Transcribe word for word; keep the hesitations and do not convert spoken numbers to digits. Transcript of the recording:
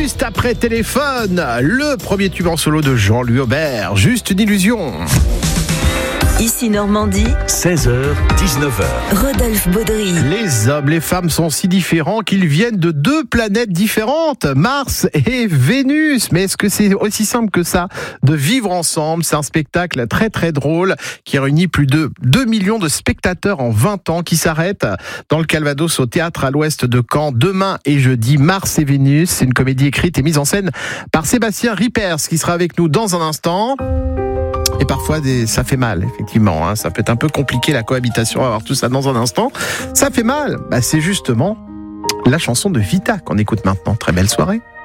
Juste après Téléphone, le premier tube en solo de Jean-Louis Aubert, Juste une illusion. Ici Normandie, seize heures, dix-neuf heures. Rodolphe Baudry. Les hommes, les femmes sont si différents qu'ils viennent de deux planètes différentes, Mars et Vénus. Mais est-ce que c'est aussi simple que ça de vivre ensemble? C'est un spectacle très très drôle qui réunit plus de deux millions de spectateurs en vingt ans, qui s'arrête dans le Calvados au théâtre à l'ouest de Caen demain et jeudi. Mars et Vénus, c'est une comédie écrite et mise en scène par Sébastien Rippers qui sera avec nous dans un instant. Et parfois, des, ça fait mal, effectivement. Hein, ça peut être un peu compliqué, la cohabitation. On va voir tout ça dans un instant. Ça fait mal. Bah, c'est justement la chanson de Vita qu'on écoute maintenant. Très belle soirée.